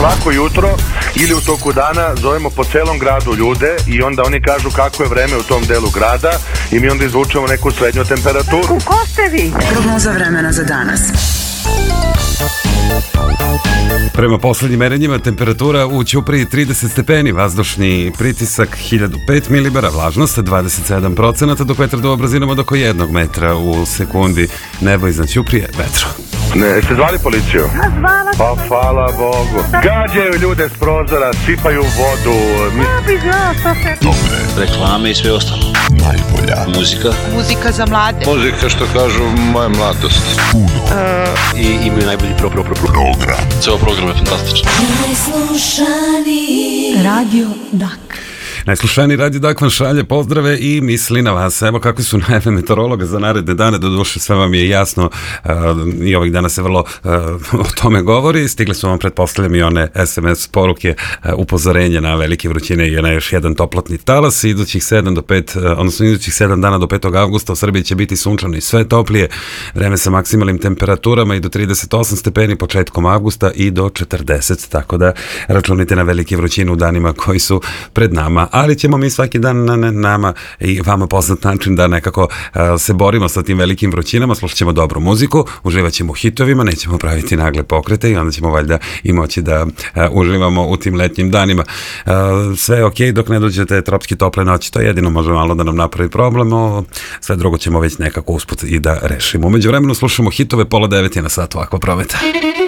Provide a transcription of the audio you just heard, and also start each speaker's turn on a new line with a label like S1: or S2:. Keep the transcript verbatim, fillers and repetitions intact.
S1: svako jutro ili u toku dana zovemo po celom gradu ljude i onda oni kažu kako je vreme u tom delu grada i mi onda izvučemo neku srednju temperaturu.
S2: Ko ste vi?
S3: Prognoza vremena za danas.
S4: Prema poslednjim merenjima temperatura u Ćupriji trideset stepeni, vazdušni pritisak hiljadu pet milibara, vlažnost dvadeset sedam procenata, dok vetar duva brzinom od oko jednog metra u sekundi. Nebo iznad Ćuprije, vetro.
S1: Ne, jeste zvali policiju?
S2: Ja zvala sam.
S1: Pa hvala Bogu. Gađaju ljude s prozora, sipaju vodu. Mi...
S2: Ja bi znao što se...
S5: Dobre. Reklame i sve ostalo. Najbolja. Muzika.
S6: Muzika za mlade.
S5: Muzika što kažu moja mladost.
S6: Uh,
S5: I imaju najbolji pro, pro, pro, pro. program. Ceo program je fantastičan.
S3: Najslušaniji Radio Dak.
S4: Najslušaniji Radio Dak vam šalje pozdrave i misli na vas. Evo kakve su najave meteorologa za naredne dane, do duše sve vam je jasno uh, i ovih dana se vrlo uh, o tome govori. Stigle su vam, pretpostavljam, i one es em es poruke, uh, upozorenje na velike vrućine i na još jedan toplotni talas. Idućih sedam do pet, uh, odnosno idućih sedam dana do petog avgusta u Srbiji će biti sunčano i sve toplije. Vreme sa maksimalnim temperaturama i do trideset osam stepeni početkom avgusta i do četrdeset, tako da računite na velike vrućine u danima koji su pred nama. Ali ćemo mi svaki dan na nama i vama poznat način da nekako uh, se borimo sa tim velikim vrućinama, slušat ćemo dobru muziku, uživat ćemo u hitovima, nećemo praviti nagle pokrete i onda ćemo valjda i moći da uh, uživamo u tim letnjim danima. Uh, sve je okej dok ne dođete tropski tople noći, to jedino može malo da nam napravi problem, o, sve drugo ćemo već nekako usput i da rešimo. Umeđu vremenu slušamo hitove, pola devet je na satu Akva Prometa.